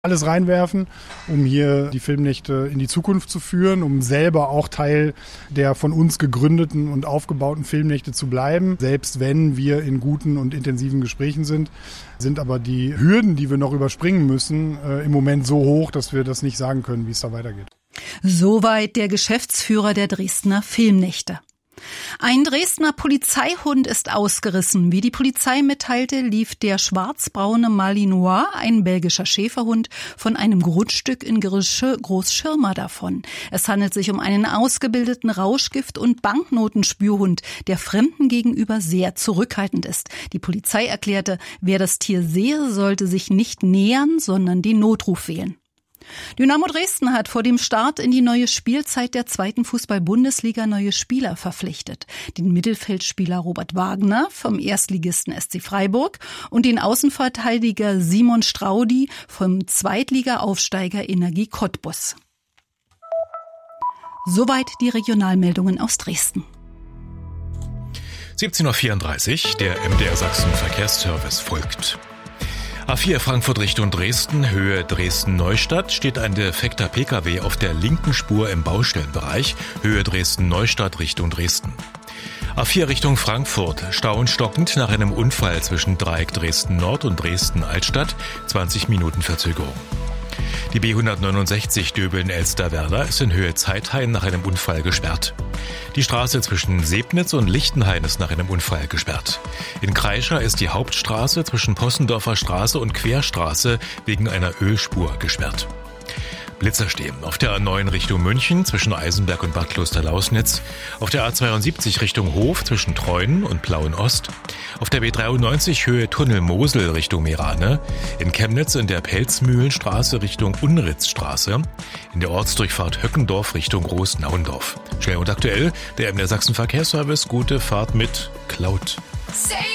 alles reinwerfen, um hier die Filmnächte in die Zukunft zu führen, um selber auch Teil der von uns gegründeten und aufgebauten Filmnächte zu bleiben. Selbst wenn wir in guten und intensiven Gesprächen sind aber die Hürden, die wir noch überspringen müssen, im Moment so hoch, dass wir das nicht sagen können, wie es da weitergeht. Soweit der Geschäftsführer der Dresdner Filmnächte. Ein Dresdner Polizeihund ist ausgerissen. Wie die Polizei mitteilte, lief der schwarzbraune Malinois, ein belgischer Schäferhund, von einem Grundstück in Großschirma davon. Es handelt sich um einen ausgebildeten Rauschgift- und Banknotenspürhund, der Fremden gegenüber sehr zurückhaltend ist. Die Polizei erklärte, wer das Tier sehe, sollte sich nicht nähern, sondern den Notruf wählen. Dynamo Dresden hat vor dem Start in die neue Spielzeit der 2. Fußball-Bundesliga neue Spieler verpflichtet. Den Mittelfeldspieler Robert Wagner vom Erstligisten SC Freiburg und den Außenverteidiger Simon Straudi vom Zweitliga-Aufsteiger Energie Cottbus. Soweit die Regionalmeldungen aus Dresden. 17:34 Uhr, der MDR Sachsen Verkehrsservice folgt. A4 Frankfurt Richtung Dresden, Höhe Dresden-Neustadt, steht ein defekter Pkw auf der linken Spur im Baustellenbereich, Höhe Dresden-Neustadt Richtung Dresden. A4 Richtung Frankfurt, Stau und stockend nach einem Unfall zwischen Dreieck Dresden-Nord und Dresden-Altstadt, 20 Minuten Verzögerung. Die B169 Döbeln-Elsterwerda ist in Höhe Zeithain nach einem Unfall gesperrt. Die Straße zwischen Sebnitz und Lichtenhain ist nach einem Unfall gesperrt. In Kreischer ist die Hauptstraße zwischen Possendorfer Straße und Querstraße wegen einer Ölspur gesperrt. Blitzer stehen auf der A9 Richtung München zwischen Eisenberg und Bad Klosterlausnitz, auf der A72 Richtung Hof zwischen Treuen und Plauen-Ost, auf der B93 Höhe Tunnel Mosel Richtung Merane, in Chemnitz in der Pelzmühlenstraße Richtung Unritzstraße, in der Ortsdurchfahrt Höckendorf Richtung Großnauendorf. Schnell und aktuell, der MDR Sachsen Verkehrsservice, gute Fahrt mit Cloud.